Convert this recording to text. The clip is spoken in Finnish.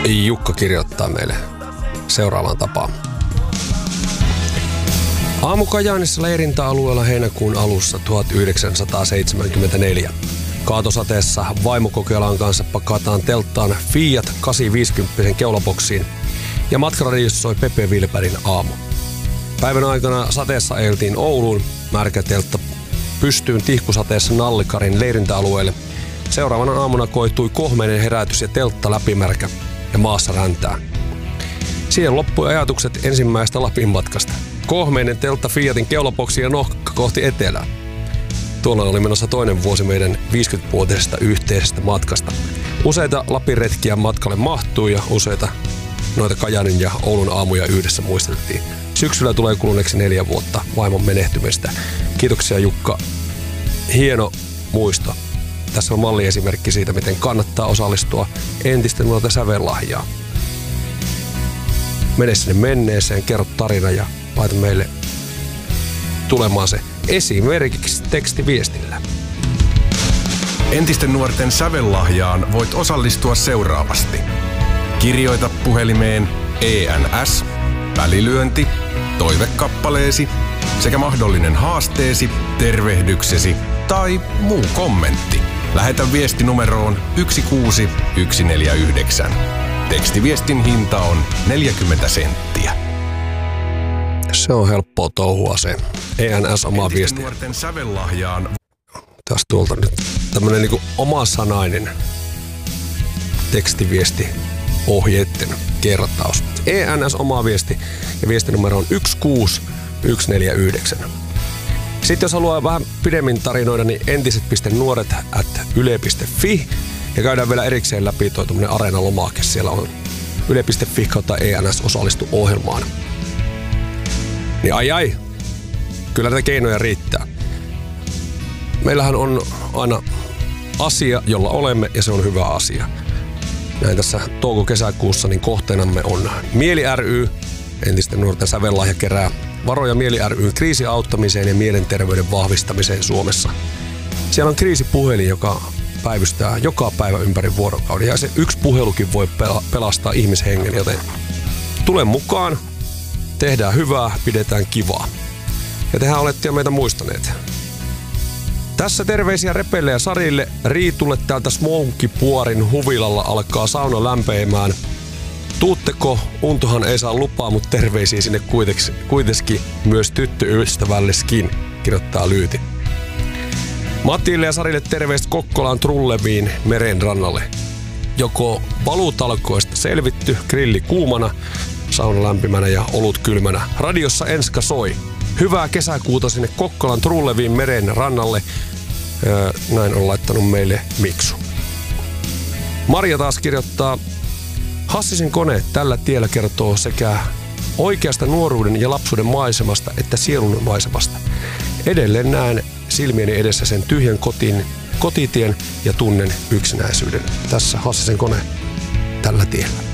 Jukka kirjoittaa meille seuraavaan tapaan. Aamu Kajaanissa leirintäalueella heinäkuun alussa 1974. Kaatosateessa vaimo Kokelaan kanssa pakataan telttaan Fiat 850 keulaboksiin ja matkaradiossa soi Pepe Wilbergin Aamu. Päivän aikana sateessa ajeltiin Ouluun, märkä teltta pystyyn tihkusateessa Nallikarin leirintäalueelle. Seuraavana aamuna koitui kohmeinen herätys ja teltta läpimärkä ja maassa räntää. Siihen loppui ajatukset ensimmäistä Lapin matkasta. Kohmeinen teltta Fiatin keulaboksi ja nohka kohti etelää. Tuolla oli menossa toinen vuosi meidän 50-vuotisesta yhteisestä matkasta. Useita Lapin retkiä matkalle mahtui ja useita noita Kajaanin ja Oulun aamuja yhdessä muisteltiin. Syksyllä tulee kuluneeksi 4 vuotta vaimon menehtymistä. Kiitoksia Jukka. Hieno muisto. Tässä on malliesimerkki siitä, miten kannattaa osallistua entisten nuorten sävellahjaa. Mene sinne menneeseen, kerro tarina ja laita meille tulemaan se esimerkiksi tekstiviestillä. Entisten nuorten sävellahjaan voit osallistua seuraavasti. Kirjoita puhelimeen ENS, välilyönti, toivekappaleesi sekä mahdollinen haasteesi, tervehdyksesi tai muu kommentti. Lähetä viesti numeroon 16149. Tekstiviestin hinta on 40 senttiä. Se on helppoa touhua se. ENS oma viesti. Nuorten sävellahjaan. Tästä tuolta nyt tämmönen niinku omasanainen tekstiviesti ohjeitten kertaus. ENS oma viesti ja viestinumero on 16149. Sitten jos haluaa vähän pidemmin tarinoida, niin entiset.nuoret@yle.fi ja käydään vielä erikseen läpi tuo tämmönen areenalomake. Siellä on yle.fi kautta ENS osallistu ohjelmaan. Niin ai, kyllä näitä keinoja riittää. Meillähän on aina asia, jolla olemme, ja se on hyvä asia. Näin tässä touko-kesäkuussa niin kohteenamme on Mieli ry, entisten nuorten sävellahja kerää varoja Mieli ry:n kriisiauttamiseen ja mielenterveyden vahvistamiseen Suomessa. Siellä on kriisipuhelin, joka päivystää joka päivä ympäri vuorokauden, ja se yksi puhelukin voi pelastaa ihmishengen, joten tule mukaan, tehdään hyvää, pidetään kivaa. Ja tehän olette jo meitä muistaneet. Tässä terveisiä Repelle ja Sarille. Riitulle täältä Smokipuorin huvilalla alkaa sauna lämpeämään. Tuutteko? Untohan ei saa lupaa, mutta terveisiä sinne kuitenkin myös tyttöystävälleskin, kirjoittaa Lyyti. Matille ja Sarille terveistä Kokkolaan trulleviin meren rannalle. Joko valuutalkoista selvitty, grilli kuumana, sauna lämpimänä ja olut kylmänä. Radiossa Enska soi. Hyvää kesäkuuta sinne Kokkolan trulleviin meren rannalle. Näin on laittanut meille Miksu. Marja taas kirjoittaa, Hassisen kone tällä tiellä kertoo sekä oikeasta nuoruuden ja lapsuuden maisemasta että sielun maisemasta. Edelleen näen silmieni edessä sen tyhjän kotitien ja tunnen yksinäisyyden. Tässä Hassisen kone tällä tiellä.